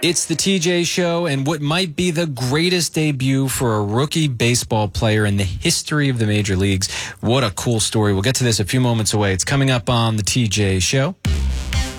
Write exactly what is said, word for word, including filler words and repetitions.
It's the T J Show, and what might be the greatest debut for a rookie baseball player in the history of the major leagues. What a cool story. We'll get to this a few moments away. It's coming up on the T J Show.